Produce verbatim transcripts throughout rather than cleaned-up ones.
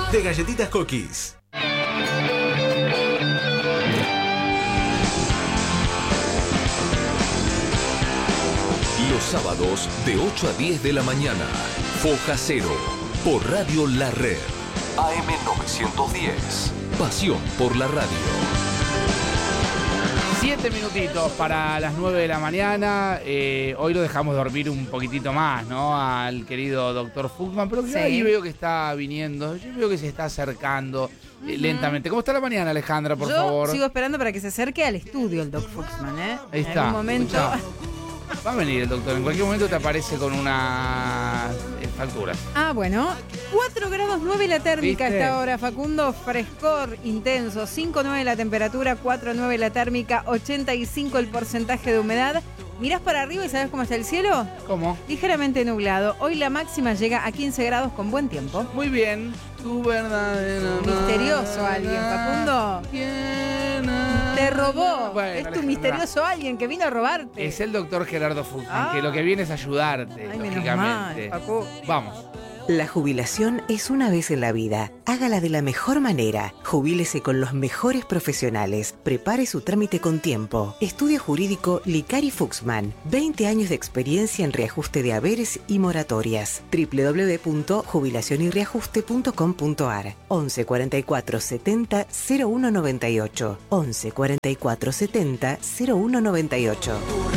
de Galletitas Cookies. Los sábados de ocho a diez de la mañana, Foja Cero, por Radio La Red. A M novecientos diez. Pasión por la radio. Siete minutitos para las nueve de la mañana. Eh, hoy lo dejamos dormir un poquitito más, ¿no? Al querido doctor Fuchsman, pero sí. Ahí veo que está viniendo, yo veo que se está acercando eh, uh-huh. lentamente. ¿Cómo está la mañana, Alejandra, por yo favor? Sigo esperando para que se acerque al estudio el doctor Fuchsman, ¿eh? Ahí está. En algún momento... Va a venir el doctor, en cualquier momento te aparece con una factura. Ah, bueno. cuatro grados nueve la térmica ¿Viste? hasta ahora, Facundo. Frescor intenso. cinco nueve la temperatura, cuatro nueve la térmica, ochenta y cinco el porcentaje de humedad. ¿Mirás para arriba y sabes cómo está el cielo? ¿Cómo? Ligeramente nublado. Hoy la máxima llega a quince grados con buen tiempo. Muy bien. Tu verdadero misterioso alguien, Facundo. Te robó. Bueno, es tu Alejandra. Misterioso alguien que vino a robarte. Es el doctor Gerardo Fuchsman, ah. que lo que viene es ayudarte, Ay, lógicamente. Menos mal, Facu. Vamos. La jubilación es una vez en la vida. Hágala de la mejor manera. Jubílese con los mejores profesionales. Prepare su trámite con tiempo. Estudio jurídico Licari Fuchsman. veinte años de experiencia en reajuste de haberes y moratorias. doble u doble u doble u punto jubilación y reajuste punto com punto a r. once cuarenta y cuatro setenta cero uno noventa y ocho. once cuarenta y cuatro setenta cero uno noventa y ocho.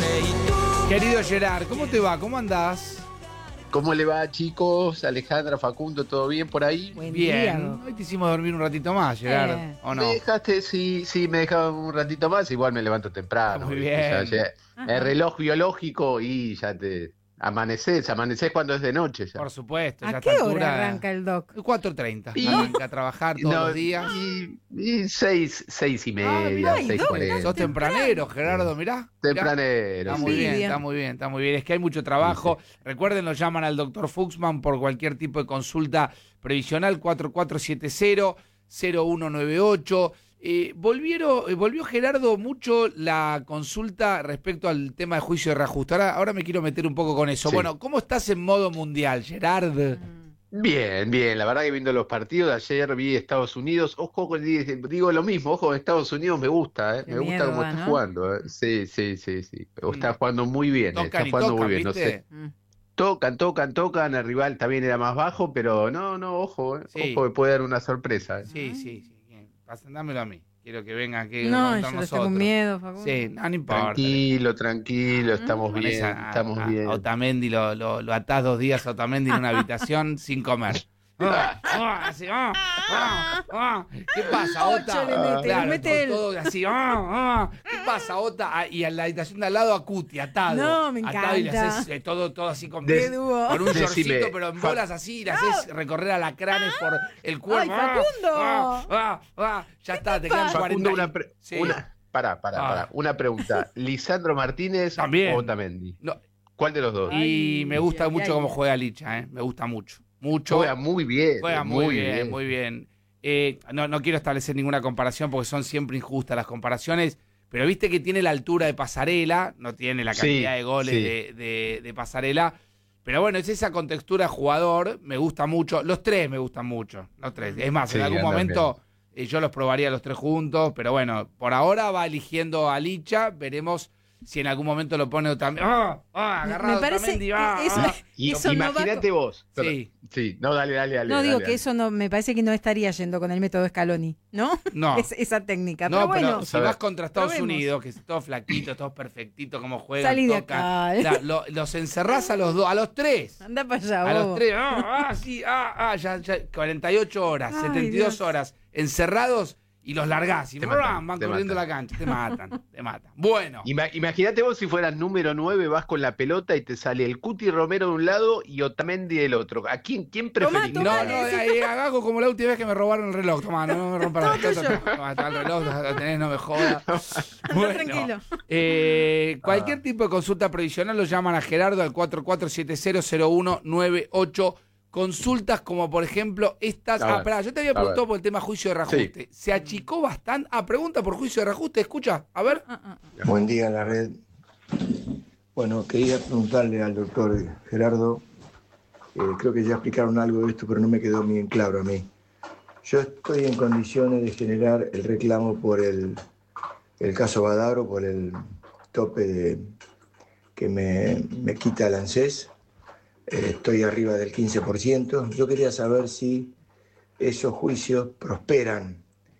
Querido Gerard, ¿cómo te va? ¿Cómo andás? ¿Cómo le va, chicos? Alejandra, Facundo, ¿todo bien por ahí? Buen bien. Día. Hoy te hicimos dormir un ratito más, Gerard, eh. ¿o no? Me dejaste, sí, sí, me dejaban un ratito más, igual me levanto temprano. Muy bien. O sea, el reloj biológico y ya te amaneces, amaneces cuando es de noche ya. Por supuesto. ¿A ya qué esta hora altura, arranca el doc? cuatro treinta. Y- Arranca a trabajar todos No, los días. Y, y seis, seis y Ah, media, mirá, seis Doc, cuarenta. Sos tempranero, Gerardo, mirá. mirá. Tempranero, Está sí. muy bien, Envidia. está muy bien, está muy bien. Es que hay mucho trabajo. Recuerden, lo llaman al doctor Fuchsman por cualquier tipo de consulta previsional, cuatro cuatro siete cero cero uno nueve ocho. Eh, volvieron, eh, volvió Gerardo mucho la consulta respecto al tema de juicio de reajuste. Ahora, ahora me quiero meter un poco con eso. Sí. Bueno, ¿cómo estás en modo mundial, Gerard? Bien, bien, la verdad que viendo los partidos de ayer vi Estados Unidos, ojo, con- digo lo mismo, ojo, Estados Unidos me gusta, eh, Qué me gusta miedo cómo da, está ¿no? jugando, eh. Sí, sí, sí, sí, está Mm. jugando muy bien, eh, está Tocan y jugando tocan, muy bien, no ¿viste? sé. Mm. Tocan, tocan, tocan, el rival también era más bajo, pero no, no, ojo, eh, Sí. ojo que puede dar una sorpresa. eh. Sí, sí, sí. Bien. Pasa- dámelo a mí. Quiero que venga aquí No, contra yo les nosotros. tengo miedo, Facundo. Sí, no, no importa. Tranquilo, tranquilo, estamos Pones bien, a- estamos a- bien. a Otamendi lo, lo, lo atás dos días a Otamendi en una habitación sin comer. Ah, ah, así, ah, ah, ah. ¿Qué pasa, Ota? Ocho le mete, le Claro, mete con él. todo así, ah, ah. ¿Qué pasa, Ota? Ah, y en la habitación de al lado a Cuti, atado. No, me Atado y le encanta. haces eh, todo, todo así con, Qué dúo. con un Decime, shortcito, pero en Fa- bolas así, y le haces recorrer alacranes por el cuerpo. ¡Ay, Facundo! Ah, ah, ah, ya está, te quedan pasa? cuarenta. Facundo, una, pre- Sí. una, pará, pará, Ah. pará, una pregunta, ¿Lisandro Martínez También. o Otamendi? No, ¿Cuál de los dos? y Ay, me gusta ay, mucho ay. cómo juega Licha, ¿eh? Me gusta mucho. Mucho. Juega muy bien. Juega muy, bien, muy bien. Eh, no, no quiero establecer ninguna comparación porque son siempre injustas las comparaciones, pero viste que tiene la altura de Pasarela, no tiene la Sí, cantidad de goles sí. de, de- de Pasarela, pero bueno, es esa contextura de jugador, me gusta mucho. Los tres me gustan mucho, los tres. Es más, Sí, en algún andan momento eh, yo los probaría los tres juntos, pero bueno, por ahora va eligiendo a Licha, veremos si en algún momento lo pone también. ¡Ah! ¡Ah! Agarrado Me parece Otamendi, que ¡ah! eso- ¡Ah! Y- Eso no va imagínate con- vos. pero- Sí. Sí, no, dale, dale, dale. No, digo dale, que dale. eso no, me parece que no estaría yendo con el método Scaloni, ¿no? No. Es- esa técnica. No, pero pero bueno, si vas contra Estados probemos. Unidos, que es todo flaquito, todo perfectito, como juegan, Salí de tocan, acá. la- lo- los encerrás a los dos, a los tres. anda para allá, A los bobo. tres, ah, ah, sí, ah, ah, ya, ya, cuarenta y ocho horas, Ay, setenta y dos Dios. horas encerrados y los largás y Te ¡bram! matan, van te corriendo matan. la cancha, te matan, te matan. Bueno, Ima- Imagínate vos si fueras número nueve, vas con la pelota y te sale el Cuti Romero de un lado y Otamendi del otro. ¿A quién, quién preferís? Tomá, no, tomá, no, necesito- eh, hago como la última vez que me robaron el reloj, tomá, no, no me rompan la Todo tuyo. pelota, está el reloj, lo tenés, no me jodas. tranquilo. Eh, cualquier Ah. tipo de consulta previsional lo llaman a Gerardo al cuatro cuatro siete cero cero uno nueve ocho. Consultas como, por ejemplo, estas. A Ah, ver, esperá, yo te había a preguntado ver. por el tema juicio de reajuste. Se achicó bastante. Ah, pregunta por juicio de reajuste, escucha, a ver. Ah, ah, ah. Buen día, la red. Bueno, quería preguntarle al doctor Gerardo, eh, creo que ya explicaron algo de esto, pero no me quedó bien claro a mí. Yo estoy en condiciones de generar el reclamo por el, el caso Badaro, por el tope de, que me, me quita el ANSES. Eh, estoy arriba del quince por ciento. Yo quería saber si esos juicios prosperan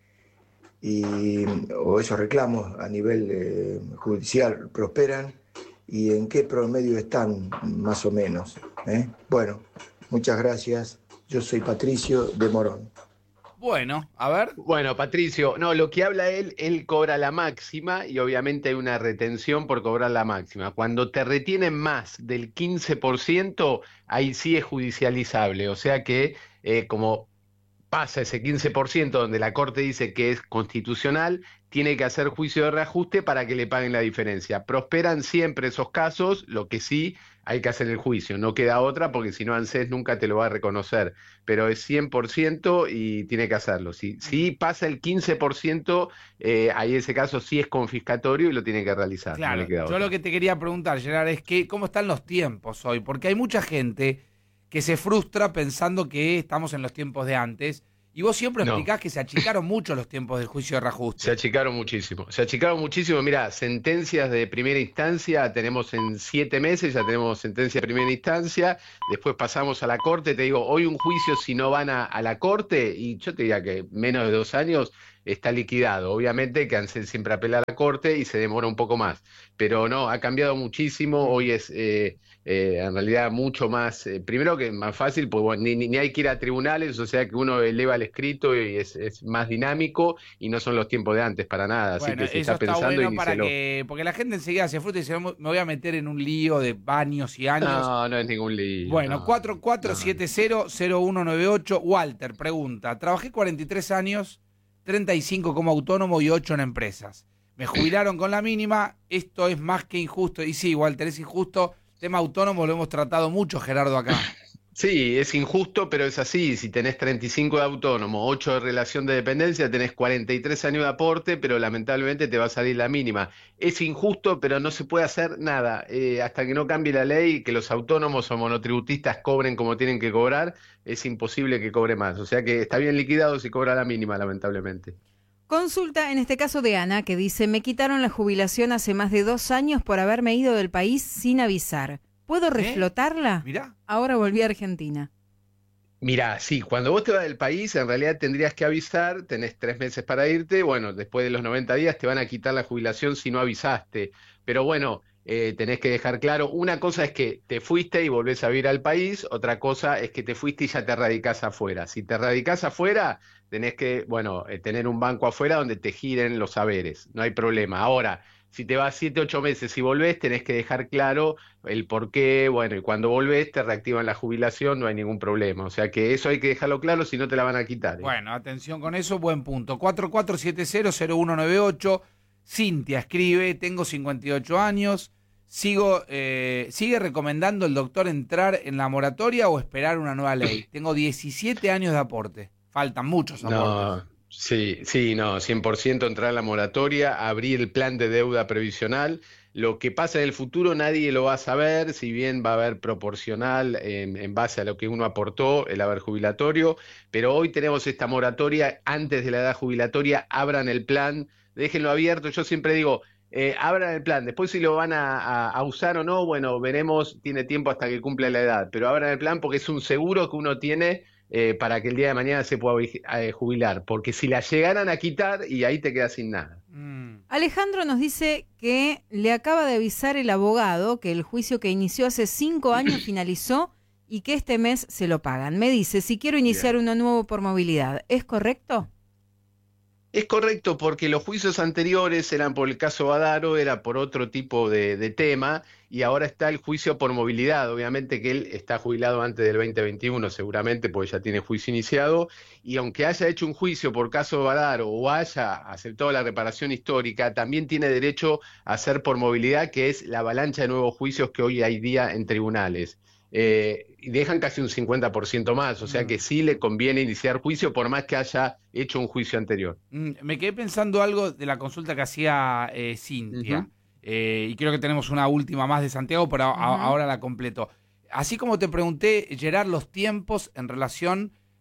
y, o esos reclamos a nivel eh, judicial prosperan y en qué promedio están más o menos. ¿eh? Bueno, muchas gracias. Yo soy Patricio de Morón. Bueno, a ver. Bueno, Patricio, no, lo que habla él, él cobra la máxima y obviamente hay una retención por cobrar la máxima. Cuando te retienen más del quince por ciento, ahí sí es judicializable. O sea que eh, como pasa ese quince por ciento donde la Corte dice que es constitucional, tiene que hacer juicio de reajuste para que le paguen la diferencia. Prosperan siempre esos casos, lo que sí hay que hacer el juicio, no queda otra porque si no ANSES nunca te lo va a reconocer, pero es cien por ciento y tiene que hacerlo. Si, si pasa el quince por ciento, eh, ahí ese caso sí es confiscatorio y lo tiene que realizar. Claro, no le queda yo otra. lo que te quería preguntar, Gerard, es que ¿cómo están los tiempos hoy? Porque hay mucha gente que se frustra pensando que estamos en los tiempos de antes. Y vos siempre No. explicás que se achicaron mucho los tiempos del juicio de reajuste. Se achicaron muchísimo, se achicaron muchísimo. Mira, sentencias de primera instancia tenemos en siete meses, ya tenemos sentencia de primera instancia, después pasamos a la Corte, te digo, hoy un juicio si no van a, a la Corte, y yo te diría que menos de dos años está liquidado. Obviamente que ANSES siempre apela a la Corte y se demora un poco más, pero no, ha cambiado muchísimo, hoy es eh, eh, en realidad mucho más, eh, primero que más fácil, pues bueno, ni, ni hay que ir a tribunales, o sea que uno eleva el escrito y es, es más dinámico y no son los tiempos de antes para nada, así Bueno, que se eso está está pensando bueno y para se lo... que, porque la gente enseguida se frustra y dice, me voy a meter en un lío de años y años. No, no es ningún lío. Bueno, no. cuatro cuatro siete cero cero uno nueve ocho. Walter pregunta, trabajé cuarenta y tres años, treinta y cinco como autónomo y ocho en empresas. Me jubilaron con la mínima, esto es más que injusto. Y sí, Walter, es injusto. Tema autónomo lo hemos tratado mucho, Gerardo, acá. Sí, es injusto, pero es así. Si tenés treinta y cinco de autónomo, ocho de relación de dependencia, tenés cuarenta y tres años de aporte, pero lamentablemente te va a salir la mínima. Es injusto, pero no se puede hacer nada. Eh, hasta que no cambie la ley, que los autónomos o monotributistas cobren como tienen que cobrar, es imposible que cobre más. O sea que está bien liquidado si cobra la mínima, lamentablemente. Consulta en este caso de Ana, que dice, me quitaron la jubilación hace más de dos años por haberme ido del país sin avisar. ¿Puedo reflotarla? Mirá. Ahora volví a Argentina. Mirá, sí, cuando vos te vas del país, en realidad tendrías que avisar, tenés tres meses para irte, bueno, después de los noventa días te van a quitar la jubilación si no avisaste, pero bueno, eh, tenés que dejar claro, una cosa es que te fuiste y volvés a vivir al país, otra cosa es que te fuiste y ya te radicás afuera. Si te radicás afuera, tenés que, bueno, eh, tener un banco afuera donde te giren los saberes, no hay problema. Ahora, si te vas siete, ocho meses y volvés, tenés que dejar claro el por qué, bueno, y cuando volvés te reactivan la jubilación, no hay ningún problema. O sea que eso hay que dejarlo claro, si no te la van a quitar. ¿eh? Bueno, atención con eso, buen punto. cuatro cuatro siete cero cero uno nueve ocho. Cintia escribe, tengo cincuenta y ocho años, sigo, eh, ¿sigue recomendando el doctor entrar en la moratoria o esperar una nueva ley? Tengo diecisiete años de aporte, faltan muchos aportes. No. Sí, sí, no, cien por ciento entrar en la moratoria, abrir el plan de deuda previsional. Lo que pasa en el futuro nadie lo va a saber, si bien va a haber proporcional en, en base a lo que uno aportó, el haber jubilatorio, pero hoy tenemos esta moratoria, antes de la edad jubilatoria, abran el plan, déjenlo abierto. Yo siempre digo, eh, abran el plan, después si lo van a, a, a usar o no, bueno, veremos, tiene tiempo hasta que cumpla la edad, pero abran el plan porque es un seguro que uno tiene Eh, para que el día de mañana se pueda eh, jubilar, porque si la llegaran a quitar y ahí te quedas sin nada. Mm. Alejandro nos dice que le acaba de avisar el abogado que el juicio que inició hace cinco años finalizó y que este mes se lo pagan. Me dice, si quiero iniciar Bien. uno nuevo por movilidad, ¿es correcto? Es correcto, porque los juicios anteriores eran por el caso Badaro, era por otro tipo de, de tema, y ahora está el juicio por movilidad. Obviamente que él está jubilado antes del veinte veintiuno, seguramente, porque ya tiene juicio iniciado, y aunque haya hecho un juicio por caso Badaro o haya aceptado la reparación histórica, también tiene derecho a hacer por movilidad, que es la avalancha de nuevos juicios que hoy hay día en tribunales. Eh, y dejan casi un cincuenta por ciento más, o sea que sí le conviene iniciar juicio por más que haya hecho un juicio anterior. Mm, me quedé pensando algo de la consulta que hacía eh, Cintia, Ujú. eh, y creo que tenemos una última más de Santiago, pero a- Ujú. ahora la completo. Así como te pregunté, Gerard, los tiempos en relación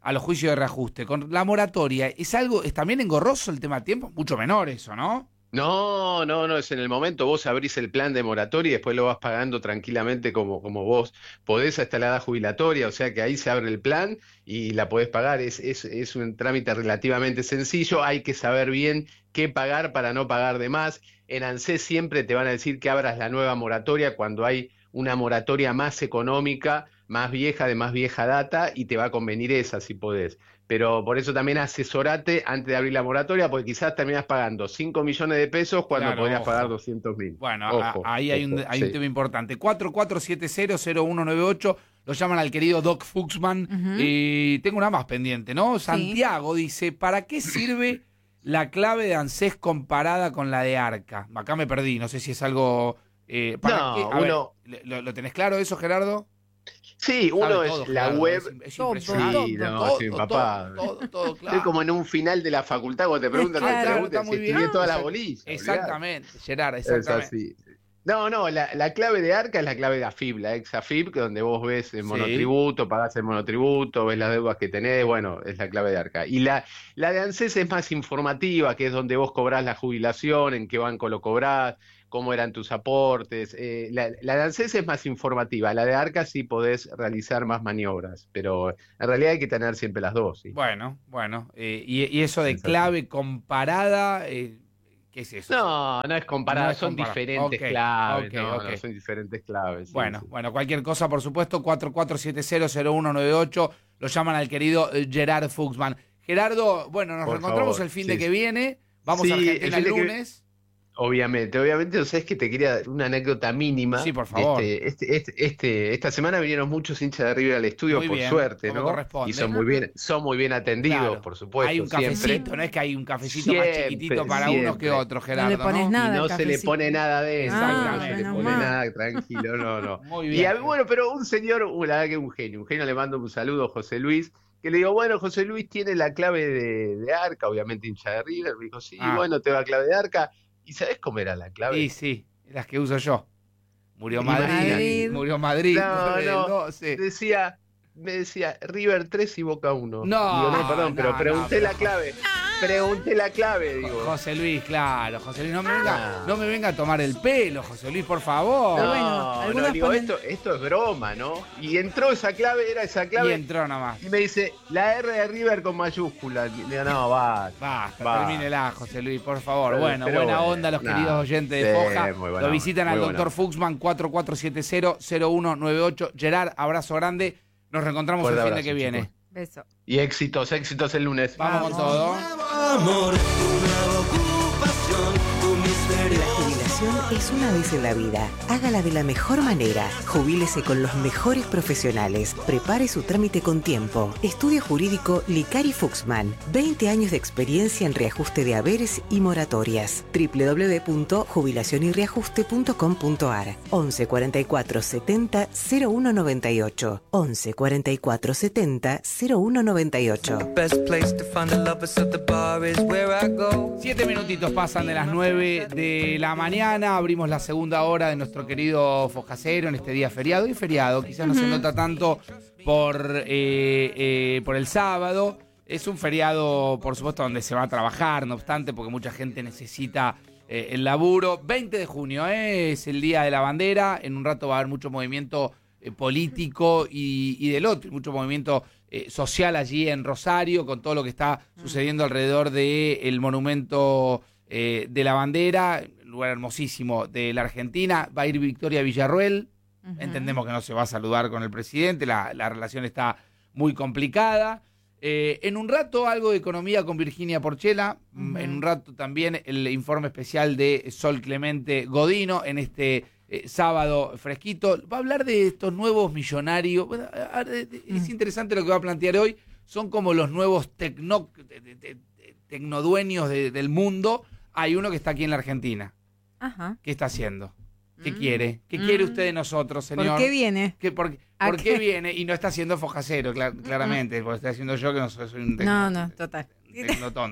a los juicios de reajuste. Con la moratoria, ¿es algo, es también engorroso el tema de tiempo? Mucho menor eso, ¿no? No, no, no, es en el momento, vos abrís el plan de moratoria y después lo vas pagando tranquilamente como, como vos podés hasta la edad jubilatoria, o sea que ahí se abre el plan y la podés pagar, es, es, es un trámite relativamente sencillo, hay que saber bien qué pagar para no pagar de más. En ANSES siempre te van a decir que abras la nueva moratoria cuando hay una moratoria más económica, más vieja, de más vieja data, y te va a convenir esa si podés. Pero por eso también asesorate antes de abrir la moratoria, porque quizás terminás pagando cinco millones de pesos cuando Claro, podrías ojo. pagar doscientos mil. Bueno, Ojo, a- ahí hay, un, ojo, hay sí. un tema importante. cuatro cuatro siete cero cero uno nueve ocho, lo llaman al querido Doc Fuchsman. Ujú. Y tengo una más pendiente, ¿no? Santiago dice, ¿para qué sirve la clave de ANSES comparada con la de ARCA? Acá me perdí, no sé si es algo... Eh, ¿para No, qué? A ver, uno- ¿lo, ¿lo tenés claro eso, Gerardo? Sí, uno Sabe es todo, la Gerardo, web. es- es Todo, impresionante. Sí, no, Todo, sí, todo, papá. todo, todo, todo, claro. Estoy como en un final de la facultad cuando te preguntan, Claro, te preguntan está si muy bien. estudié toda la Exact- bolilla. olvidate. Exactamente, Gerard, Es exactamente. así. No, no, la, la clave de ARCA es la clave de AFIP, la ex AFIP, que donde vos ves el Sí. monotributo, pagás el monotributo, ves las deudas que tenés, bueno, es la clave de ARCA. Y la, la de ANSES es más informativa, que es donde vos cobrás la jubilación, en qué banco lo cobrás, cómo eran tus aportes. Eh, la, la de ANSES es más informativa, la de ARCA sí podés realizar más maniobras, pero en realidad hay que tener siempre las dos. ¿sí? Bueno, bueno. eh, y, y eso de Exacto. clave comparada, eh, ¿qué es eso? No, no es comparada, No es son comparada. diferentes Ok, claves, ok, no, ok. no, son diferentes claves. sí, Bueno, sí. bueno, cualquier cosa, por supuesto, cuatro cuatro siete cero cero uno nueve ocho, lo llaman al querido eh, Gerard Fuchsman. Gerardo, bueno, nos Por reencontramos favor, el fin sí, de que sí. viene, vamos Sí, a Argentina el el fin de que- lunes. Obviamente, obviamente, o sea, es que te quería dar una anécdota mínima. Sí, por de favor. Este, este, este, este- esta semana vinieron muchos hinchas de River al estudio, Muy por bien, suerte, como ¿no? corresponde. Y son muy bien, son muy bien atendidos, Claro. por supuesto. Hay un siempre. cafecito, no es que hay un cafecito más Siempre, chiquitito para siempre. unos que otros, Gerardo. No le pones ¿no? nada. Y no al se le cafecito. pone nada adentro, Ah, no se le menos pone mal. nada, tranquilo, no, no. Muy Y bien. a- bueno, pero un señor, uh, la verdad que un genio, un genio, le mando un saludo, José Luis, que le digo, bueno, José Luis tiene la clave de, de ARCA, obviamente hincha de River, me dijo, sí, Ah. bueno, tengo la clave de ARCA, ¿y sabés cómo era la clave? Sí, sí, las que uso yo. Murió Imagínate. Madrid, murió Madrid. No, murió no. el doce. Decía, me decía River tres y Boca uno. No, Digo, no, perdón, no, pero no, pregunté pero- la clave. Pregunté la clave, digo. José Luis, claro, José Luis, no me venga, Ah. no me venga a tomar el pelo, José Luis, por favor. No, bueno, no, algunas digo, ponen- esto, esto es broma, ¿no? Y entró esa clave, era esa Y clave. entró nomás. Y me dice, la R de River con mayúscula. Y digo, no, va. Basta, Va. termínela, José Luis, por favor. Pero- bueno, pero buena bueno, onda los nada. queridos oyentes de Sí, Foja. muy buena Lo visitan onda, al muy doctor buena Fuchsman, cuatro cuatro siete cero cero uno nueve ocho. Gerard, abrazo grande. Nos reencontramos Fuerte el fin de abrazo, que viene. chicos. Beso. Y éxitos, éxitos el lunes. Vamos con todo. Amor, una ocupación, un misterio. La jubilación es una vez en la vida. Hágala de la mejor manera. Jubílese con los mejores profesionales. Prepare su trámite con tiempo. Estudio jurídico Licari Fuchsman. veinte años de experiencia en reajuste de haberes y moratorias. doble u doble u doble u punto jubilación y reajuste punto com punto ar. once cuarenta y cuatro setenta cero uno noventa y ocho. once cuarenta y cuatro setenta cero uno noventa y ocho. Best place to find the lovers at the bar is where I go. Siete minutitos pasan de las nueve de la mañana. Abrimos la segunda hora de nuestro querido Fojacero en este día feriado. Y feriado, quizás no se nota tanto por, eh, eh, por el sábado. Es un feriado, por supuesto, donde se va a trabajar, no obstante, porque mucha gente necesita eh, el laburo. veinte de junio eh, es el Día de la Bandera. En un rato va a haber mucho movimiento eh, político y, y del otro, mucho movimiento eh, social allí en Rosario, con todo lo que está sucediendo alrededor del monumento eh, de la bandera, un lugar hermosísimo de la Argentina. Va a ir Victoria Villarruel. Ujú. Entendemos que no se va a saludar con el presidente, la, la relación está muy complicada. Eh, en un rato algo de economía con Virginia Porchela, Ujú. en un rato también el informe especial de Sol Clemente Godino en este eh, sábado fresquito. Va a hablar de estos nuevos millonarios. Bueno, a- a- es interesante lo que va a plantear hoy. Son como los nuevos tecno, te- te- te- tecnodueños de- del mundo. Hay uno que está aquí en la Argentina. Ajá. ¿Qué está haciendo? ¿Qué Mm. quiere? ¿Qué Mm. quiere usted de nosotros, señor? ¿Por qué viene? ¿Qué- ¿Por, ¿A por qué qué? viene? Y no está haciendo Fojacero, cla- claramente, porque estoy haciendo yo que no soy, soy un tecno, No, no, total. tecno tonto.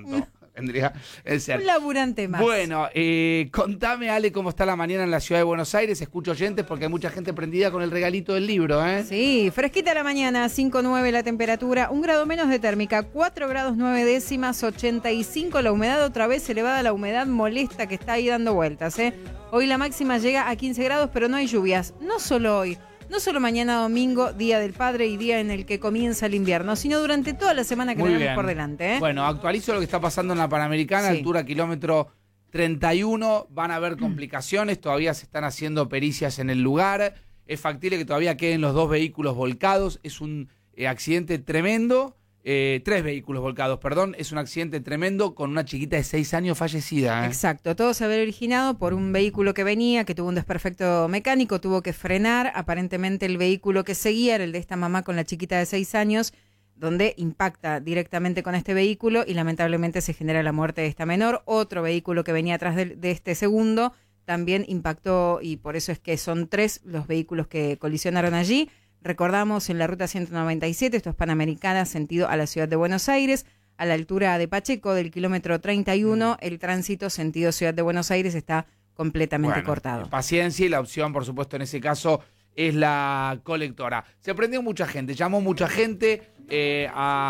vendría a ser. Un laburante más. Bueno, eh, contame, Ale, cómo está la mañana en la ciudad de Buenos Aires. Escucho oyentes porque hay mucha gente prendida con el regalito del libro, ¿eh? Sí, fresquita la mañana, cinco nueve la temperatura, un grado menos de térmica, cuatro grados nueve décimas, ochenta y cinco la humedad, otra vez elevada la humedad molesta que está ahí dando vueltas, ¿eh? Hoy la máxima llega a quince grados, pero no hay lluvias. No solo hoy, no solo mañana domingo, Día del Padre y día en el que comienza el invierno, sino durante toda la semana que Muy tenemos bien. por delante, ¿eh? Bueno, actualizo lo que está pasando en la Panamericana, Sí. altura kilómetro treinta y uno. Van a haber complicaciones, todavía se están haciendo pericias en el lugar. Es factible que todavía queden los dos vehículos volcados. Es un eh, accidente tremendo. Eh, tres vehículos volcados, perdón. Es un accidente tremendo con una chiquita de seis años fallecida. ¿eh? Exacto, todo se había originado por un vehículo que venía, que tuvo un desperfecto mecánico, tuvo que frenar. Aparentemente el vehículo que seguía era el de esta mamá con la chiquita de seis años, donde impacta directamente con este vehículo y lamentablemente se genera la muerte de esta menor. Otro vehículo que venía atrás de, de este segundo también impactó y por eso es que son tres los vehículos que colisionaron allí. Recordamos en la ruta ciento noventa y siete, esto es Panamericana, sentido a la ciudad de Buenos Aires, a la altura de Pacheco del kilómetro treinta y uno, el tránsito sentido ciudad de Buenos Aires está completamente Bueno, cortado. Paciencia y la opción, por supuesto, en ese caso es la colectora. Se prendió mucha gente, llamó mucha gente eh,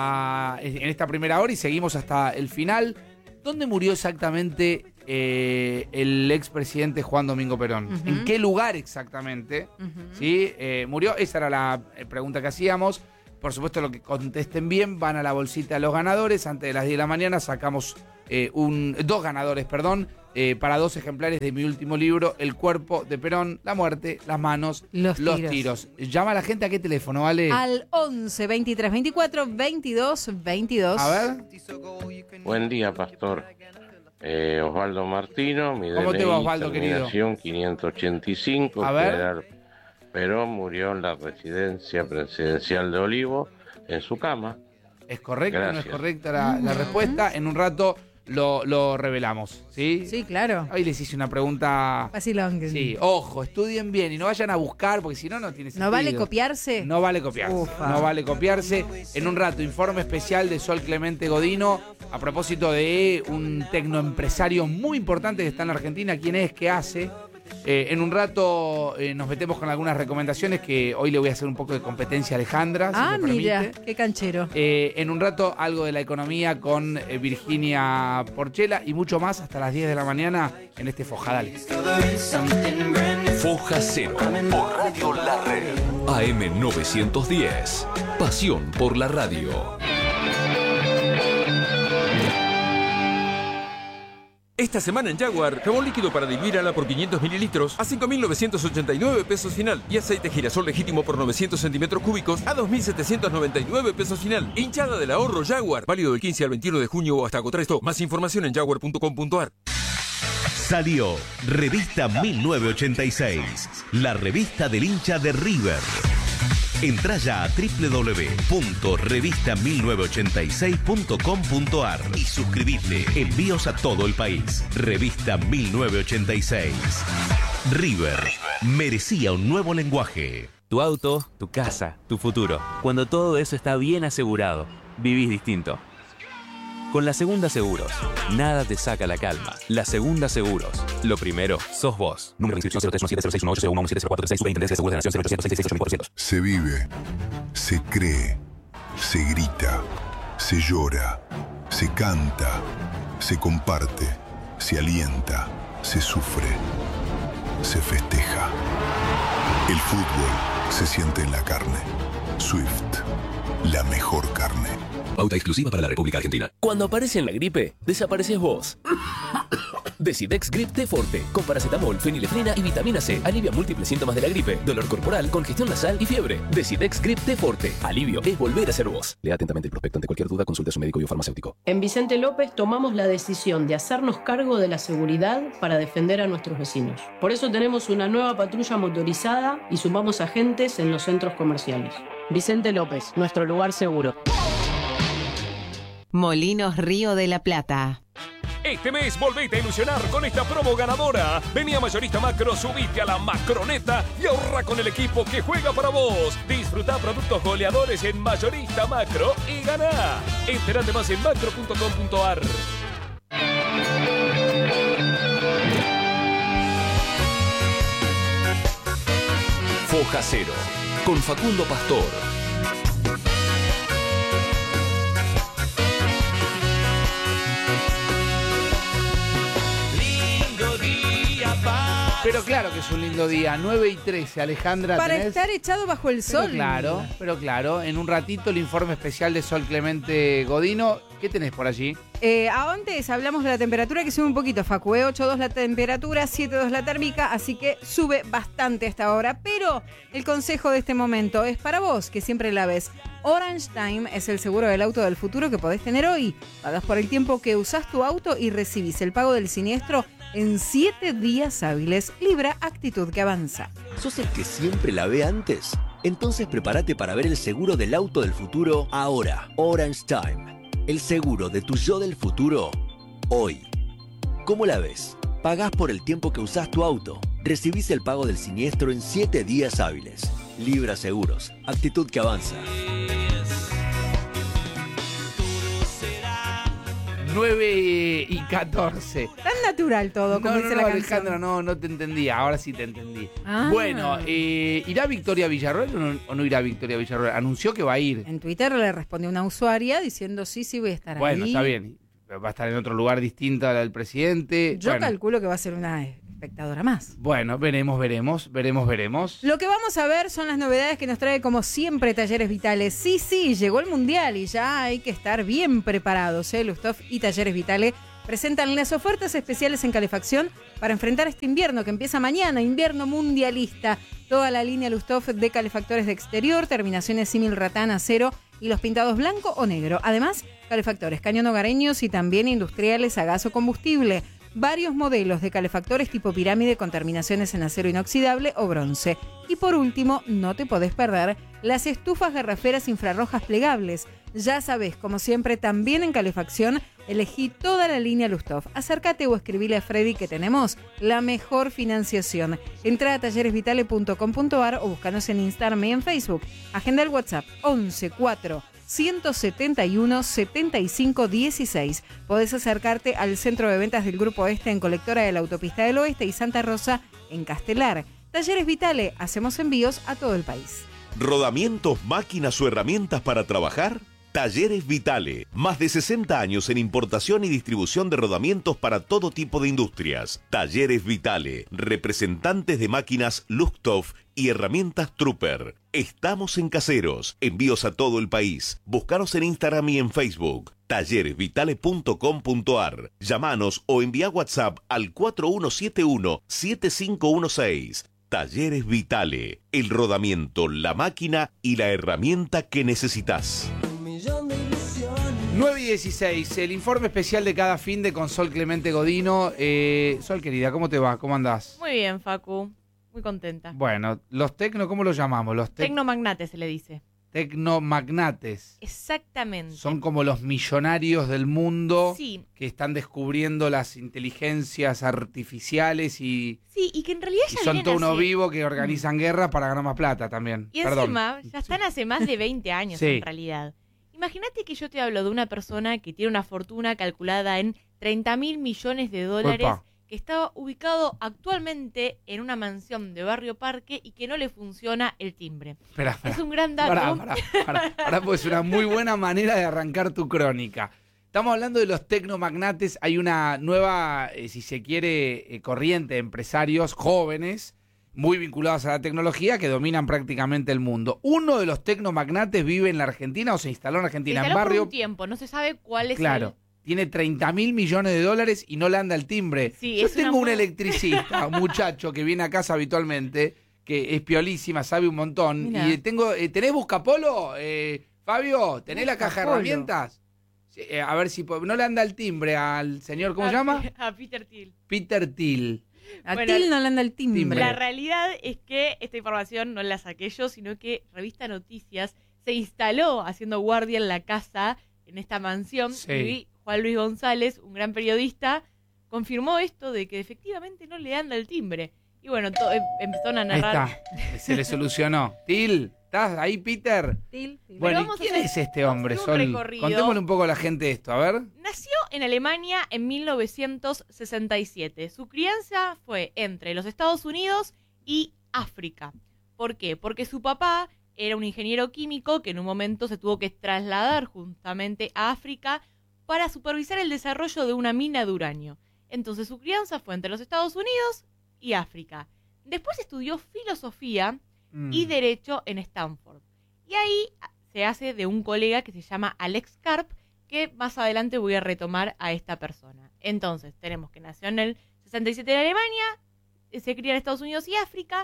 a, en esta primera hora y seguimos hasta el final. ¿Dónde murió exactamente eh, el expresidente Juan Domingo Perón? Uh-huh. ¿En qué lugar exactamente? Uh-huh. ¿Sí? Eh, murió, esa era la pregunta que hacíamos. Por supuesto, lo que contesten bien van a la bolsita de los ganadores. Antes de las diez de la mañana sacamos eh, un, dos ganadores, perdón, eh, para dos ejemplares de mi último libro, El cuerpo de Perón, la muerte, las manos, Los los, tiros. tiros. Llama a la gente a qué teléfono, ¿vale? Al once, veintitrés, veinticuatro, veintidós, veintidós. A ver. Buen día, pastor. Eh, Osvaldo Martino, mi ¿Cómo te D N I, va, Osvaldo, terminación quinientos ochenta y cinco. A ver. General Perón murió en la residencia presidencial de Olivo, en su cama. ¿Es correcta o no es Gracias. correcta la, la respuesta? En un rato lo, lo revelamos, ¿sí? Sí, claro. Ahí les hice una pregunta. Vacilón. Sí, ojo, estudien bien y no vayan a buscar porque si no, no tiene sentido. ¿No vale copiarse? No vale copiarse. Ufa. No vale copiarse. En un rato, informe especial de Sol Clemente Godino a propósito de un tecnoempresario muy importante que está en la Argentina. ¿Quién es? ¿Qué hace? Eh, en un rato eh, nos metemos con algunas recomendaciones que hoy le voy a hacer un poco de competencia a Alejandra. Ah, si me mira, permite. qué canchero. Eh, en un rato algo de la economía con eh, Virginia Porchela y mucho más hasta las diez de la mañana en este Fojadal. Foja Cero por Radio La Red. A M novecientos diez. Pasión por la radio. Esta semana en Jaguar, jabón líquido para diluir ala por quinientos mililitros a cinco mil novecientos ochenta y nueve pesos final y aceite girasol legítimo por novecientos centímetros cúbicos a dos mil setecientos noventa y nueve pesos final. Hinchada del ahorro Jaguar, válido del quince al veintiuno de junio o hasta agotar stock. Más información en jaguar punto com punto ar. Salió Revista mil novecientos ochenta y seis, la revista del hincha de River. Entrá ya a doble u doble u doble u punto revista mil novecientos ochenta y seis punto com punto ar y suscribite. Envíos a todo el país. Revista mil novecientos ochenta y seis. River merecía un nuevo lenguaje. Tu auto, tu casa, tu futuro. Cuando todo eso está bien asegurado, vivís distinto. Con La Segunda Seguros, nada te saca la calma. La Segunda Seguros, lo primero, sos vos. Número de inscripción cero tres uno siete cero seis uno ocho cero uno siete cero cuatro tres seis. Superintendencia de Seguros de la Nación cero ochocientos seis seis seis ocho mil cuatrocientos. Se vive, se cree, se grita, se llora, se canta, se comparte, se alienta, se sufre, se festeja. El fútbol se siente en la carne. Swift, la mejor carne. Pauta exclusiva para la República Argentina. Cuando aparece en la gripe, desapareces vos. Decidex Grip T Forte, con paracetamol, fenilefrina y vitamina C. Alivia múltiples síntomas de la gripe, dolor corporal, congestión nasal y fiebre. Decidex Grip T Forte. Alivio es volver a ser vos. Lea atentamente el prospecto. Ante cualquier duda, consulte a su médico y o farmacéutico. En Vicente López tomamos la decisión de hacernos cargo de la seguridad para defender a nuestros vecinos. Por eso tenemos una nueva patrulla motorizada y sumamos agentes en los centros comerciales. Vicente López, nuestro lugar seguro. Molinos Río de la Plata. Este mes volvete a ilusionar con esta promo ganadora. Vení a Mayorista Macro, subite a la Macroneta y ahorra con el equipo que juega para vos. Disfruta productos goleadores en Mayorista Macro y ganá. Enterate más en macro punto com punto ar. Foja Cero, con Facundo Pastor. Pero claro que es un lindo día, nueve y trece, Alejandra. Para ¿tenés? estar echado bajo el sol. Pero claro, pero claro, en un ratito el informe especial de Sol Clemente Godino. ¿Qué tenés por allí? Eh, antes hablamos de la temperatura, que sube un poquito, Facu, ¿eh? ocho dos la temperatura, siete dos la térmica, así que sube bastante hasta ahora. Pero el consejo de este momento es para vos, que siempre la ves. Orange Time es el seguro del auto del futuro que podés tener hoy. Pagas por el tiempo que usás tu auto y recibís el pago del siniestro en siete días hábiles. Libra, actitud que avanza. ¿Sos el que siempre la ve antes? Entonces prepárate para ver el seguro del auto del futuro ahora. Orange Time. El seguro de tu yo del futuro, hoy. ¿Cómo la ves? Pagás por el tiempo que usás tu auto. Recibís el pago del siniestro en siete días hábiles. Libra Seguros. Actitud que avanza. nueve y catorce. Tan natural todo, como no, dice no, la no, canción. Alejandra, no, no te entendía. Ahora sí te entendí. Ah. Bueno, eh, ¿irá Victoria Villarroel o no, o no irá Victoria Villarroel? Anunció que va a ir. En Twitter le respondió una usuaria diciendo sí, sí voy a estar Bueno, ahí. está bien. Va a estar en otro lugar distinto al del presidente. Yo bueno, calculo que va a ser una espectadora más. Bueno, veremos, veremos, veremos, veremos. Lo que vamos a ver son las novedades que nos trae como siempre Talleres Vitales. Sí, sí, llegó el Mundial y ya hay que estar bien preparados. ¿eh? Lusthof y Talleres Vitales presentan las ofertas especiales en calefacción para enfrentar este invierno que empieza mañana, invierno mundialista. Toda la línea Lusthof de calefactores de exterior, terminaciones símil ratán, acero y los pintados blanco o negro. Además, calefactores cañón hogareños y también industriales a gas o combustible. Varios modelos de calefactores tipo pirámide con terminaciones en acero inoxidable o bronce. Y por último, no te podés perder las estufas garraferas infrarrojas plegables. Ya sabés, como siempre, también en calefacción, elegí toda la línea Lusthof. Acércate o escribile a Freddy que tenemos la mejor financiación. Entra a talleres vitale punto com punto ar o búscanos en Instagram y en Facebook. Agenda el WhatsApp once cuatro ciento setenta y uno setenta y cinco dieciséis. Podés acercarte al centro de ventas del Grupo Este en Colectora de la Autopista del Oeste y Santa Rosa en Castelar. Talleres Vitale, hacemos envíos a todo el país. ¿Rodamientos, máquinas o herramientas para trabajar? Talleres Vitale, más de sesenta años en importación y distribución de rodamientos para todo tipo de industrias. Talleres Vitale, representantes de máquinas Lusthof y herramientas Trooper. Estamos en Caseros, envíos a todo el país. Búscanos en Instagram y en Facebook. talleres vitale punto com punto ar. Llámanos o envía WhatsApp al cuatro uno siete uno siete cinco uno seis. Talleres Vitale, el rodamiento, la máquina y la herramienta que necesitas. nueve y dieciséis, el informe especial de cada fin de con Sol Clemente Godino. Eh, Sol, querida, ¿cómo te va? ¿Cómo andás? Muy bien, Facu. Muy contenta. Bueno, los tecno, ¿cómo los llamamos? Los tec- Tecnomagnates se le dice. Tecnomagnates. Exactamente. Son como los millonarios del mundo Sí. que están descubriendo las inteligencias artificiales y, Sí, y que en realidad y ya son vienen todos unos hace- vivos que organizan guerras para ganar más plata también. Y Perdón. encima, ya están hace más de veinte años Sí. en realidad. Imagínate que yo te hablo de una persona que tiene una fortuna calculada en treinta mil millones de dólares, Opa. que está ubicado actualmente en una mansión de Barrio Parque y que no le funciona el timbre. Espera, espera. Es un gran dato. Pará, pará, pará, pará, porque es una muy buena manera de arrancar tu crónica. Estamos hablando de los tecnomagnates. Hay una nueva, eh, si se quiere, eh, corriente de empresarios jóvenes muy vinculados a la tecnología que dominan prácticamente el mundo. Uno de los tecnomagnates vive en la Argentina o se instaló en Se Argentina, en instaló por barrio. un tiempo, no se sabe cuál es Claro. el... Tiene treinta mil millones de dólares y no le anda el timbre. Sí, Yo es tengo una un muy- electricista, un muchacho que viene a casa habitualmente, que es piolísima, sabe un montón. Mirá. Y tengo, eh, ¿tenés buscapolo, eh, Fabio? ¿Tenés la caja de Buscapolo. herramientas? Sí, eh, a ver si po- no le anda el timbre al señor, ¿cómo se llama? A Peter Thiel. Peter Thiel. A Bueno, Til no le anda el timbre. La realidad es que esta información no la saqué yo, sino que Revista Noticias se instaló haciendo guardia en la casa, en esta mansión, Sí. y Juan Luis González, un gran periodista, confirmó esto de que efectivamente no le anda el timbre. Y bueno, to- em- empezaron a Ahí narrar. está, se le solucionó. Thiel, ¿estás ahí, Peter? Til, sí. Bueno, Pero ¿y vamos a quién hacer es este hombre, un Sol? recorrido. Contémosle un poco a la gente esto, a ver. Nació en Alemania en mil novecientos sesenta y siete. Su crianza fue entre los Estados Unidos y África. ¿Por qué? Porque su papá era un ingeniero químico que en un momento se tuvo que trasladar justamente a África para supervisar el desarrollo de una mina de uranio. Entonces su crianza fue entre los Estados Unidos y África. Después estudió filosofía mm. y derecho en Stanford. Y ahí se hace de un colega que se llama Alex Karp, que más adelante voy a retomar a esta persona. Entonces tenemos que nació en el sesenta y siete en Alemania, se cría en Estados Unidos y África,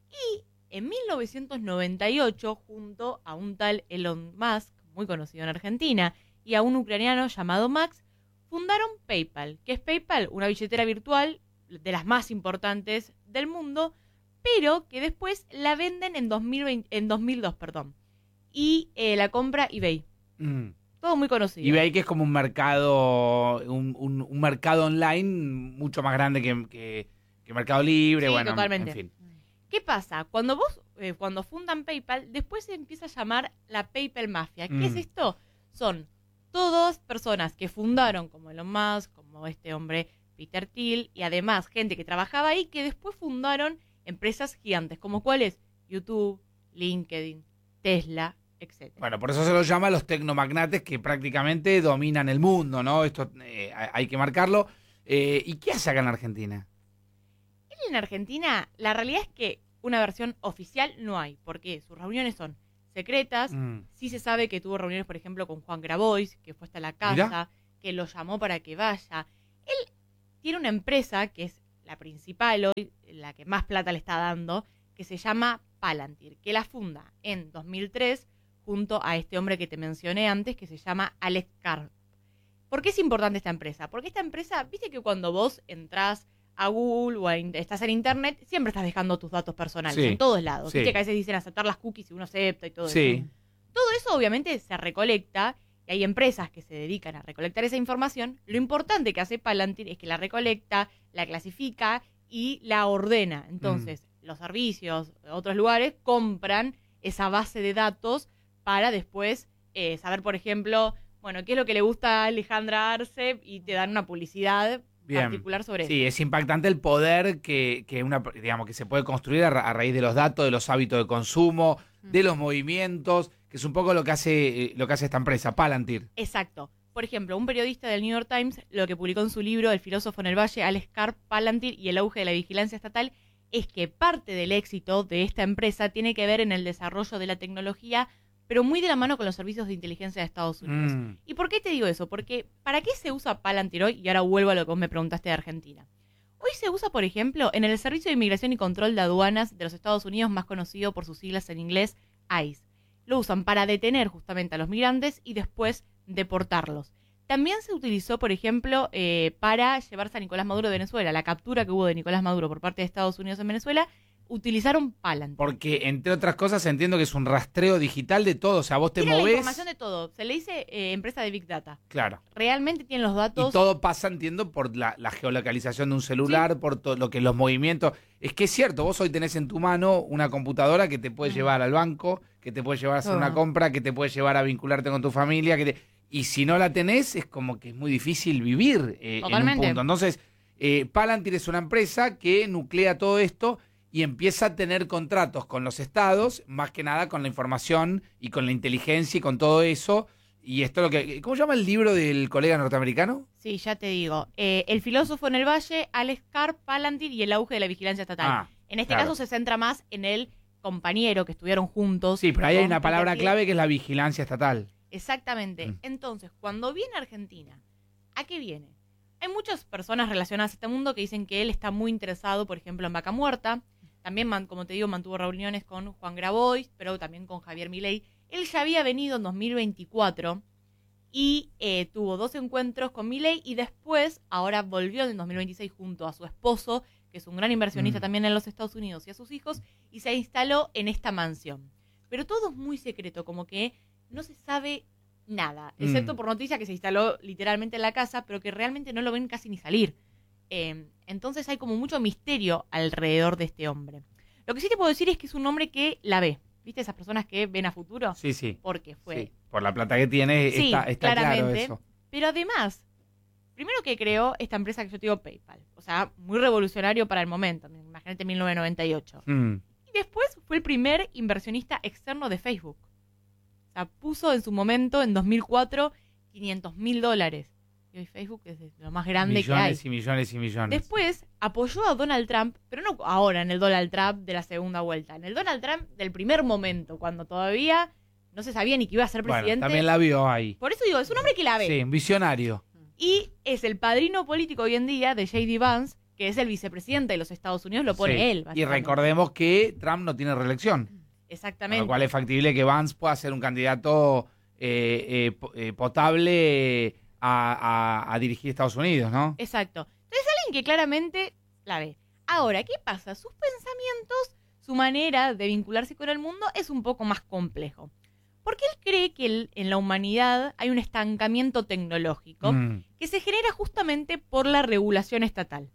y en mil novecientos noventa y ocho, junto a un tal Elon Musk, muy conocido en Argentina, y a un ucraniano llamado Max, fundaron PayPal. ¿Qué es PayPal? Una billetera virtual de las más importantes del mundo, pero que después la venden en, dos mil veinte, en dos mil dos, perdón. Y eh, la compra eBay. Mm. Todo muy conocido. eBay, que es como un mercado, un, un, un mercado online mucho más grande que, que, que Mercado Libre. Sí, bueno, totalmente. En fin. ¿Qué pasa? Cuando vos, eh, cuando fundan PayPal, después se empieza a llamar la PayPal Mafia. ¿Qué mm. es esto? Son todas personas que fundaron, como Elon Musk, como este hombre Peter Thiel, y además gente que trabajaba ahí, que después fundaron empresas gigantes, como cuáles, YouTube, LinkedIn, Tesla, etcétera. Bueno, por eso se los llama los tecnomagnates, que prácticamente dominan el mundo, ¿no? Esto eh, hay que marcarlo. Eh, ¿Y qué hace acá en Argentina? Él en Argentina, la realidad es que una versión oficial no hay, porque sus reuniones son secretas. Mm. Sí se sabe que tuvo reuniones, por ejemplo, con Juan Grabois, que fue hasta la casa, ¿Mirá? que lo llamó para que vaya. Él tiene una empresa que es la principal hoy, la que más plata le está dando, que se llama Palantir, que la funda en dos mil tres junto a este hombre que te mencioné antes, que se llama Alex Karp. ¿Por qué es importante esta empresa? Porque esta empresa, viste que cuando vos entrás a Google o a in- estás en Internet, siempre estás dejando tus datos personales sí, en todos lados. Sí. Viste que a veces dicen aceptar las cookies y uno acepta y todo sí. eso. Todo eso obviamente se recolecta y hay empresas que se dedican a recolectar esa información. Lo importante que hace Palantir es que la recolecta, la clasifica y la ordena. Entonces, mm. los servicios de otros lugares compran esa base de datos para después eh, saber, por ejemplo, bueno, qué es lo que le gusta a Alejandra Arce y te dan una publicidad Bien. particular sobre sí, eso. Es impactante el poder que, que una digamos que se puede construir a, ra- a raíz de los datos, de los hábitos de consumo, mm. de los movimientos, que es un poco lo que hace lo que hace esta empresa, Palantir. Exacto. Por ejemplo, un periodista del New York Times, lo que publicó en su libro El filósofo en el valle, Alex Karp, Palantir y el auge de la vigilancia estatal, es que parte del éxito de esta empresa tiene que ver en el desarrollo de la tecnología, pero muy de la mano con los servicios de inteligencia de Estados Unidos. Mm. ¿Y por qué te digo eso? Porque ¿para qué se usa Palantir hoy? Y ahora vuelvo a lo que vos me preguntaste de Argentina. Hoy se usa, por ejemplo, en el Servicio de Inmigración y Control de Aduanas de los Estados Unidos, más conocido por sus siglas en inglés, ICE. Lo usan para detener justamente a los migrantes y después deportarlos. También se utilizó, por ejemplo, eh, para llevarse a Nicolás Maduro de Venezuela. La captura que hubo de Nicolás Maduro por parte de Estados Unidos en Venezuela, utilizaron Palantir. Porque, entre otras cosas, entiendo que es un rastreo digital de todo. O sea, vos te tiene movés... la información de todo. Se le dice eh, empresa de Big Data. Claro. Realmente tienen los datos... Y todo pasa, entiendo, por la, la geolocalización de un celular, sí. por todo lo que los movimientos... Es que es cierto, vos hoy tenés en tu mano una computadora que te puede mm. llevar al banco, que te puede llevar a hacer oh. una compra, que te puede llevar a vincularte con tu familia, que te... y si no la tenés, es como que es muy difícil vivir eh, en un punto. Entonces, eh, Palantir es una empresa que nuclea todo esto y empieza a tener contratos con los estados, más que nada con la información y con la inteligencia y con todo eso. Y esto lo que... ¿Cómo se llama el libro del colega norteamericano? Sí, ya te digo. Eh, el filósofo en el valle, Alex Karp, Palantir y el auge de la vigilancia estatal. Ah, en este claro. caso se centra más en el compañero que estuvieron juntos. Sí, pero ahí hay una palabra clave que es la vigilancia estatal. Exactamente. Mm. Entonces, cuando viene a Argentina, ¿a qué viene? Hay muchas personas relacionadas a este mundo que dicen que él está muy interesado, por ejemplo, en Vaca Muerta. También, como te digo, mantuvo reuniones con Juan Grabois, pero también con Javier Milei. Él ya había venido en dos mil veinticuatro y eh, tuvo dos encuentros con Milei y después, ahora volvió en dos mil veintiséis junto a su esposo, que es un gran inversionista mm. también en los Estados Unidos, y a sus hijos, y se instaló en esta mansión. Pero todo es muy secreto, como que no se sabe nada, excepto mm. por noticia que se instaló literalmente en la casa, pero que realmente no lo ven casi ni salir. Eh, entonces hay como mucho misterio alrededor de este hombre. Lo que sí te puedo decir es que es un hombre que la ve. ¿Viste esas personas que ven a futuro? Sí, sí. Porque fue... Sí. Por la plata que tiene, sí, está, está claro claramente, eso. Pero además, primero que creó esta empresa que yo te digo, PayPal. O sea, muy revolucionario para el momento. Imagínate mil novecientos noventa y ocho. Mm. Y después fue el primer inversionista externo de Facebook. O sea, puso en su momento, en dos mil cuatro, quinientos mil dólares. Y hoy Facebook es de lo más grande millones que hay. y millones y millones. Después apoyó a Donald Trump, pero no ahora en el Donald Trump de la segunda vuelta, en el Donald Trump del primer momento, cuando todavía no se sabía ni que iba a ser presidente. Bueno, también la vio ahí. Por eso digo, es un hombre que la ve. Sí, un visionario. Y es el padrino político hoy en día de J D Vance, que es el vicepresidente de los Estados Unidos, lo pone Sí. él. Y básicamente. recordemos que Trump no tiene reelección. Exactamente. Con lo cual es factible que Vance pueda ser un candidato eh, eh, po- eh, potable a, a- a dirigir Estados Unidos, ¿no? Exacto. Entonces alguien que claramente la ve. Ahora, ¿qué pasa? Sus pensamientos, su manera de vincularse con el mundo es un poco más complejo. Porque él cree que el- en la humanidad hay un estancamiento tecnológico Mm. que se genera justamente por la regulación estatal.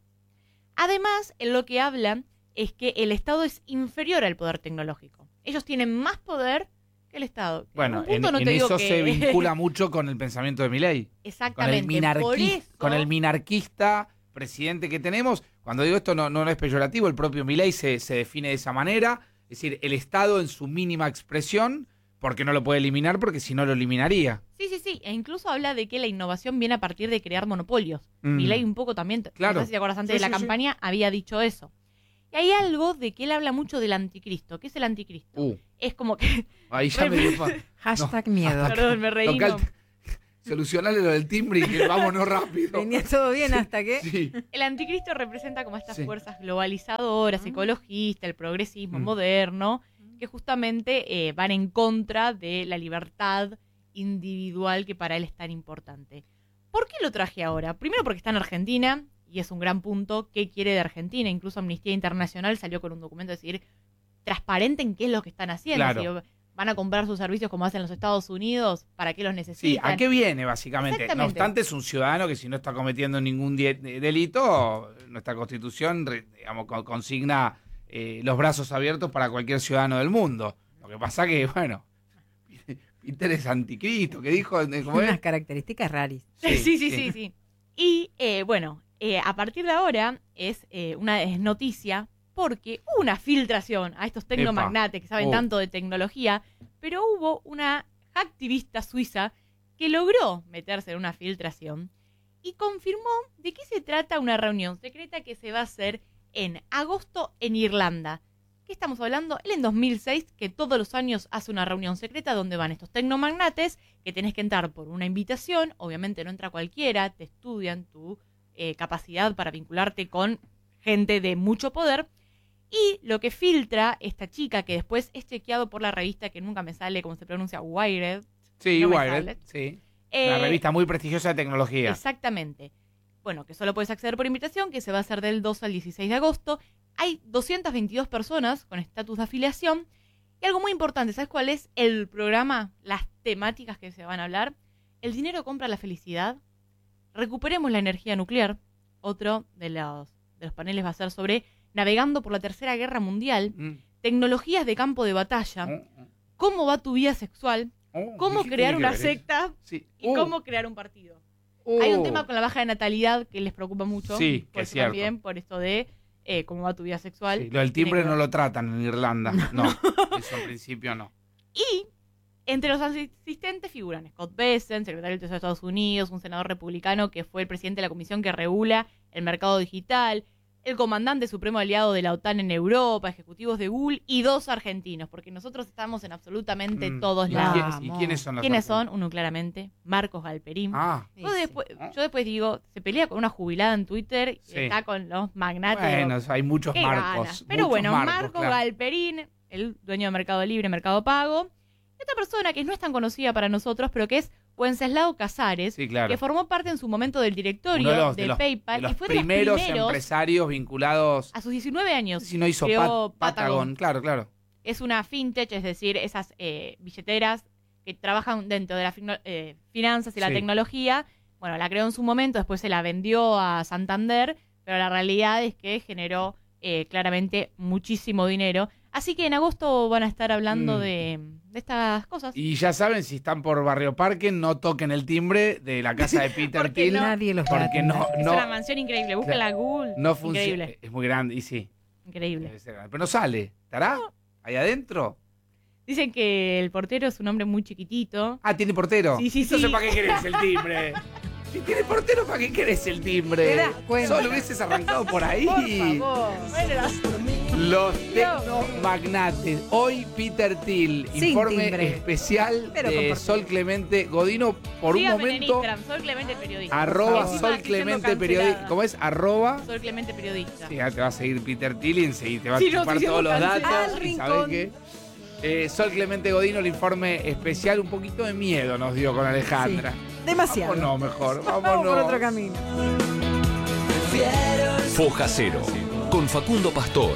Además, en lo que habla es que el Estado es inferior al poder tecnológico. Ellos tienen más poder que el Estado. Bueno, un punto en, no en te digo eso que- se vincula mucho con el pensamiento de Milei. Con el, Exactamente. Por minarqui- eso, con el minarquista presidente que tenemos. Cuando digo esto no, no es peyorativo, el propio Milei se, se define de esa manera. Es decir, el Estado en su mínima expresión, porque no lo puede eliminar, porque si no lo eliminaría. Sí, sí, sí. E incluso habla de que la innovación viene a partir de crear monopolios. Mm. Milei un poco también, Claro. no sé si te acuerdas antes Sí, de la sí, sí. campaña, había dicho eso. Y hay algo de que él habla mucho del anticristo. ¿Qué es el anticristo? Uh, Es como que... ahí ya me dio pa- Hashtag No, miedo. hasta- Perdón, me reí, toca el- no. Solucionale lo del timbre y que vámonos rápido. Venía todo bien hasta que... Sí. El anticristo representa como estas Sí. fuerzas globalizadoras, ecologistas, el progresismo Mm. moderno, que justamente eh, van en contra de la libertad individual que para él es tan importante. ¿Por qué lo traje ahora? Primero porque está en Argentina y es un gran punto. ¿Qué quiere de Argentina? Incluso Amnistía Internacional salió con un documento de decir transparente en qué es lo que están haciendo. Claro. Si van a comprar sus servicios como hacen los Estados Unidos, ¿para qué los Sí, necesitan? ¿a qué viene básicamente? No Exactamente. obstante, es un ciudadano que si no está cometiendo ningún die- delito, nuestra Constitución re- digamos, co- consigna eh, los brazos abiertos para cualquier ciudadano del mundo. Lo que pasa que, bueno, Peter es anticristo, que dijo, eh, ¿cómo es? Unas características raras. Sí, sí, sí, sí. sí. Y eh, bueno, eh, a partir de ahora es eh, una es noticia porque hubo una filtración a estos tecnomagnates que saben Oh. tanto de tecnología, pero hubo una activista suiza que logró meterse en una filtración y confirmó de qué se trata una reunión secreta que se va a hacer en agosto en Irlanda. ¿Qué estamos hablando? Él en dos mil seis, que todos los años hace una reunión secreta donde van estos tecnomagnates, que tenés que entrar por una invitación, obviamente no entra cualquiera, te estudian tu eh, capacidad para vincularte con gente de mucho poder, y lo que filtra esta chica, que después es chequeado por la revista que nunca me sale cómo se pronuncia, Wired. Sí, no me Wired, sale. sí. Eh, Una revista muy prestigiosa de tecnología. Exactamente. Bueno, que solo puedes acceder por invitación, que se va a hacer del dos al dieciséis de agosto. Hay doscientas veintidós personas con estatus de afiliación. Y algo muy importante, ¿sabes cuál es el programa? Las temáticas que se van a hablar. El dinero compra la felicidad. Recuperemos la energía nuclear. Otro de los, de los paneles va a ser sobre navegando por la Tercera Guerra Mundial. Mm. Tecnologías de campo de batalla. ¿Cómo va tu vida sexual? Oh, ¿Cómo ¿qué crear tiene que una ver eso? secta? Sí. ¿Y Oh. cómo crear un partido? Oh. Hay un tema con la baja de natalidad que les preocupa mucho. Sí, por que es eso cierto. también, por esto de eh, cómo va tu vida sexual. Sí, lo del timbre Tiene que no ver. lo tratan en Irlanda. No, eso en principio no. Y entre los asistentes figuran Scott Bessent, secretario del Tesoro de Estados Unidos, un senador republicano que fue el presidente de la comisión que regula el mercado digital, el comandante supremo aliado de la OTAN en Europa, ejecutivos de Google y dos argentinos, porque nosotros estamos en absolutamente Mm. todos ¿Y lados. quién- ¿Y quiénes son los ¿Quiénes son? argentinos? Uno claramente, Marcos Galperín. Ah, Yo después, yo después digo, se pelea con una jubilada en Twitter y Sí. está con los magnates. bueno, Digo, hay muchos qué marcos. ganas. Pero muchos bueno, marcos, Marco claro. Galperín, el dueño de Mercado Libre, Mercado Pago. Y otra persona que no es tan conocida para nosotros, pero que es Wenceslao Casares, Sí, claro. que formó parte en su momento del directorio Uno de los, de, de los- PayPal de los y fue de primeros, los primeros empresarios vinculados. a sus diecinueve años. Si no hizo creó Pat- Patagon, claro, claro. Es una fintech, es decir, esas eh, billeteras que trabajan dentro de las eh, finanzas y la Sí. tecnología. Bueno, la creó en su momento, después se la vendió a Santander, pero la realidad es que generó eh, claramente muchísimo dinero. Así que en agosto van a estar hablando Mm. de, de estas cosas. Y ya saben, si están por Barrio Parque, no toquen el timbre de la casa de Peter Porque Thiel. no. Nadie los va a Porque no, Es no, una mansión increíble. Búsquenla a Google. no funciona. Increíble. Es muy grande, y sí. Increíble. Debe ser grande. Pero no sale. ¿Estará ahí adentro? Dicen que el portero es un hombre muy chiquitito. Ah, ¿tiene portero? Sí, sí, Entonces, sí. ¿para qué querés el timbre? Si tiene portero, ¿para qué querés el timbre? ¿Te das cuenta? Solo hubieses arrancado por ahí. Por favor. Bueno, Los tecnomagnates. Hoy Peter Thiel, Sin informe timbre. especial Pero de con portero. Sol Clemente Godino. Por un síganme en momento, Instagram, Sol Clemente Periodista. arroba Encima Sol estoy Clemente siendo Periodista. cancelada. ¿Cómo es? Arroba. Sol Clemente Periodista. Sí, ya te va a seguir Peter Thiel y enseguida te va a Sí, no, chupar estoy todos los siendo datos. cancelada. y Al ¿sabés rincón. qué? Eh, Sol Clemente Godino, el informe especial, un poquito de miedo nos dio con Alejandra. Demasiado. Vámonos mejor, Vamos vámonos. por otro camino. Foja Cero, con Facundo Pastor.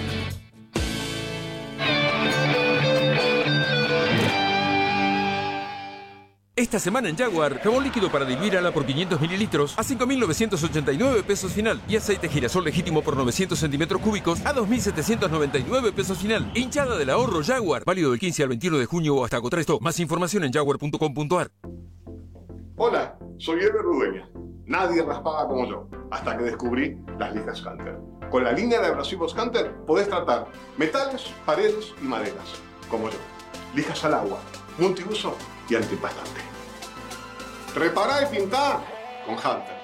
Esta semana en Jaguar, jabón líquido para diluir ala por quinientos mililitros a cinco mil novecientos ochenta y nueve pesos final y aceite girasol legítimo por novecientos centímetros cúbicos a dos mil setecientos noventa y nueve pesos final. Hinchada del ahorro Jaguar, válido del quince al veintiuno de junio o hasta agotar stock. Más información en jaguar punto com punto ar. Hola, soy Eber Rudeña. Nadie raspaba como yo, hasta que descubrí las lijas Hunter. Con la línea de abrasivos Hunter podés tratar metales, paredes y maderas, como yo. Lijas al agua, multiuso y antipastante. Repará y pintá con Hunter.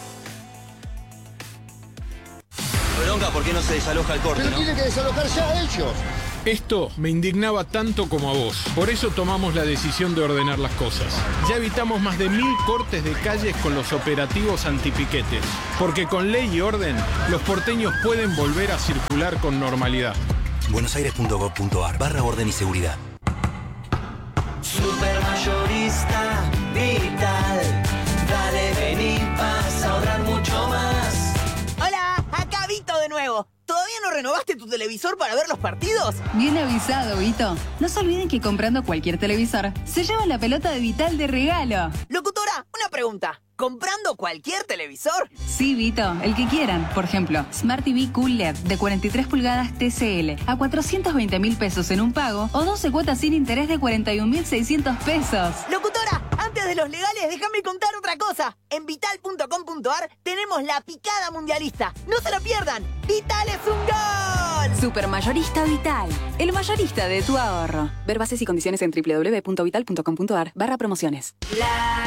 Bronca, ¿por qué no se desaloja el corte, Pero no? tienen que desalojar ya ellos. Esto me indignaba tanto como a vos. Por eso tomamos la decisión de ordenar las cosas. Ya evitamos más de mil cortes de calles con los operativos antipiquetes. Porque con ley y orden, los porteños pueden volver a circular con normalidad. buenosaires punto gov punto ar barra orden y seguridad. Supermayorista Vital. Dale, vení, vas a ahorrar mucho más. Hola, acá Vito de nuevo. ¿Todavía no renovaste tu televisor para ver los partidos? Bien avisado, Vito. No se olviden que comprando cualquier televisor, se lleva la pelota de Vital de regalo. Locutora, una pregunta. ¿Comprando cualquier televisor? Sí, Vito, el que quieran. Por ejemplo, Smart T V Cool L E D de cuarenta y tres pulgadas T C L a cuatrocientos veinte mil pesos en un pago o doce cuotas sin interés de cuarenta y un mil seiscientos pesos. Locutora, antes de los legales, déjame contar otra cosa. En vital punto com punto ar tenemos la picada mundialista. ¡No se lo pierdan! ¡Vital es un gol! Supermayorista Vital, el mayorista de tu ahorro. Ver bases y condiciones en doble u doble u doble u punto vital punto com punto ar barra promociones. La